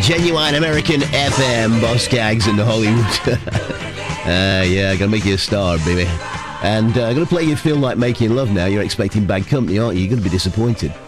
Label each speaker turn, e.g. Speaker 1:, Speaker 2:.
Speaker 1: Genuine American FM, Boss Gags in Hollywood. Yeah, gonna make you a star, baby. And I'm gonna play You Feel Like Making Love now. You're expecting Bad Company, aren't you? You're gonna be disappointed.